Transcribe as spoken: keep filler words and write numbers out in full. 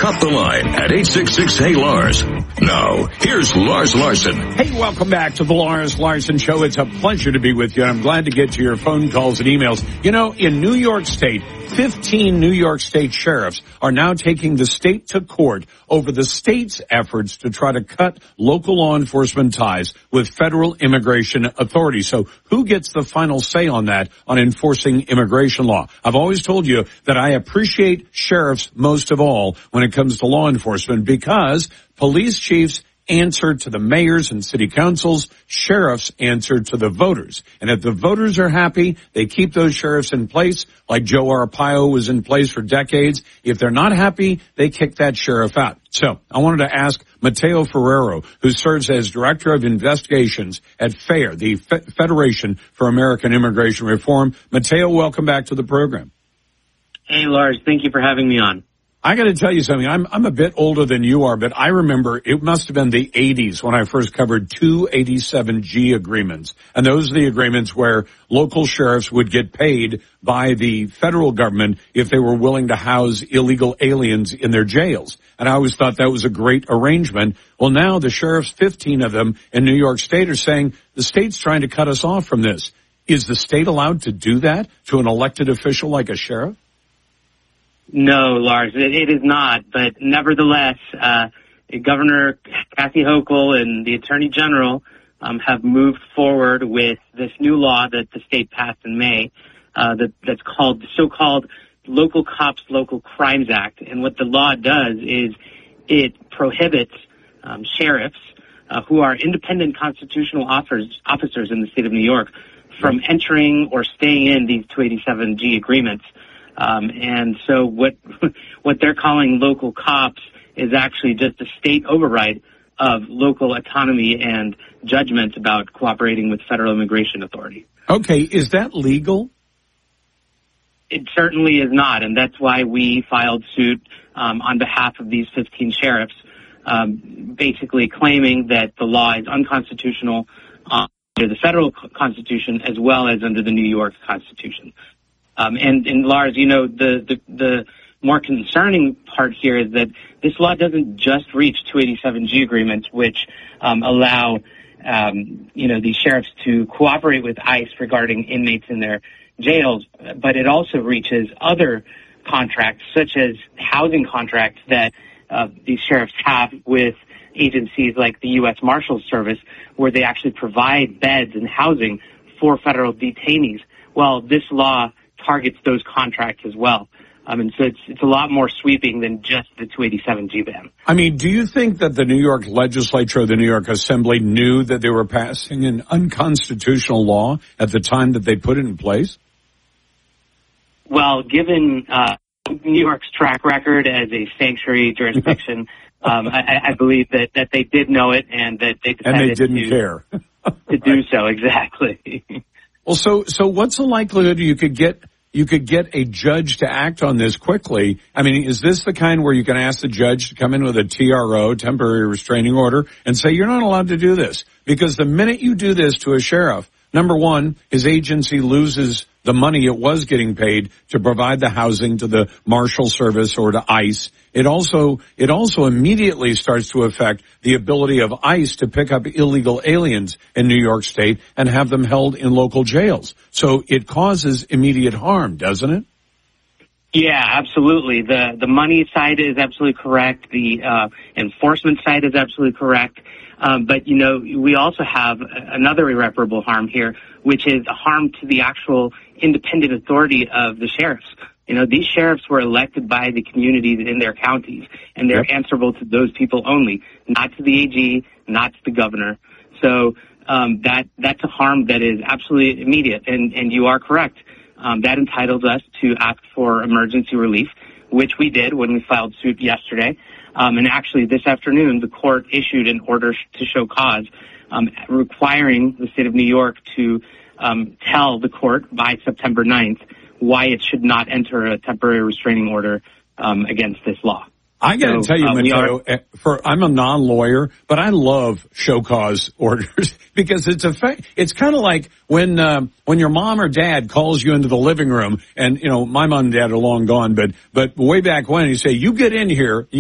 Cut the line at eight six six, hey Lars. Now, here's Lars Larson. Hey, welcome back to the Lars Larson Show. It's a pleasure to be with you, and I'm glad to get to your phone calls and emails. You know, in New York State, fifteen New York State sheriffs are now taking the state to court over the state's efforts to try to cut local law enforcement ties with federal immigration authorities. So who gets the final say on that, on enforcing immigration law? I've always told you that I appreciate sheriffs most of all when it comes to law enforcement, because police chiefs answer to the mayors and city councils. Sheriffs answer to the voters. And if the voters are happy, they keep those sheriffs in place, like Joe Arpaio was in place for decades. If they're not happy, they kick that sheriff out. So I wanted to ask Mateo Ferrero, who serves as Director of Investigations at FAIR, the Fe- Federation for American Immigration Reform. Mateo, welcome back to the program. Hey, Lars. Thank you for having me on. I got to tell you something. I'm I'm a bit older than you are, but I remember it must have been the eighties when I first covered two eighty-seven G agreements. And those are the agreements where local sheriffs would get paid by the federal government if they were willing to house illegal aliens in their jails. And I always thought that was a great arrangement. Well, now the sheriffs, fifteen of them in New York State, are saying the state's trying to cut us off from this. Is the state allowed to do that to an elected official like a sheriff? No, Lars, it, it is not. But nevertheless, uh, Governor Kathy Hochul and the Attorney General um, have moved forward with this new law that the state passed in May uh, that, that's called the so-called Local Cops, Local Crimes Act. And what the law does is it prohibits um, sheriffs uh, who are independent constitutional officers, officers in the state of New York from entering or staying in these two eighty-seven G agreements. Um, and so what what they're calling local cops is actually just a state override of local autonomy and judgment about cooperating with federal immigration authority. Okay, is that legal? It certainly is not, and that's why we filed suit um, on behalf of these fifteen sheriffs, um, basically claiming that the law is unconstitutional uh, under the federal Constitution as well as under the New York Constitution. Um, and, and Lars, you know, the, the, the more concerning part here is that this law doesn't just reach two eighty-seven G agreements, which um, allow, um, you know, these sheriffs to cooperate with ICE regarding inmates in their jails, but it also reaches other contracts, such as housing contracts that uh, these sheriffs have with agencies like the U S Marshals Service, where they actually provide beds and housing for federal detainees. Well, this law targets those contracts as well. Um, and so it's, it's a lot more sweeping than just the two eighty-seven G ban. I mean, do you think that the New York legislature or the New York Assembly knew that they were passing an unconstitutional law at the time that they put it in place? Well, given uh, New York's track record as a sanctuary jurisdiction, um, I, I believe that, that they did know it and that they decided and they didn't to, care. to do so, exactly. Well, so so what's the likelihood you could get you could get a judge to act on this quickly? I mean, is this the kind where you can ask the judge to come in with a T R O, temporary restraining order, and say you're not allowed to do this? Because the minute you do this to a sheriff, number one, his agency loses the money it was getting paid to provide the housing to the Marshal Service or to ICE. It also, it also immediately starts to affect the ability of ICE to pick up illegal aliens in New York State and have them held in local jails. So it causes immediate harm, doesn't it? Yeah, absolutely. The the money side is absolutely correct. The uh, enforcement side is absolutely correct. Um, but, you know, we also have another irreparable harm here, which is a harm to the actual independent authority of the sheriffs. You know, these sheriffs were elected by the communities in their counties, and they're yep. answerable to those people only, not to the A G, not to the governor. So um, that that's a harm that is absolutely immediate, and, and you are correct. Um, that entitles us to ask for emergency relief, which we did when we filed suit yesterday. Um, and actually, this afternoon, the court issued an order to show cause, um, requiring the state of New York to um, tell the court by September ninth why it should not enter a temporary restraining order um, against this law. I got to so, tell you, uh, Mateo, are, for I'm a non-lawyer, but I love show cause orders because it's a fa- it's kind of like when uh, when your mom or dad calls you into the living room, and you know my mom and dad are long gone, but but way back when you say you get in here. You